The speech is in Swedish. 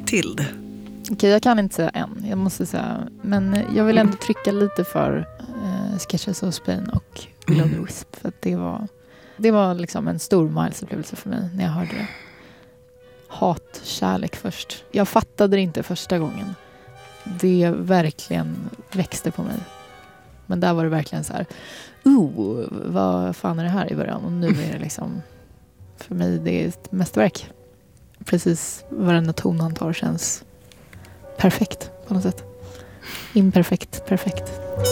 Matilda? Okej, jag kan inte säga än. Jag måste säga. Men jag vill ändå trycka lite för Sketches of Spain och Will of the Wisp. För att det var liksom en stor milesupplevelse för mig när jag hörde det. Hat, kärlek först. Jag fattade det inte första gången. Det verkligen växte på mig. Men där var det verkligen så här, vad fan är det här i början? Och nu är det liksom, för mig, det är ett mästerverk. Precis varenda ton han tar känns perfekt på något sätt. Imperfekt, perfekt.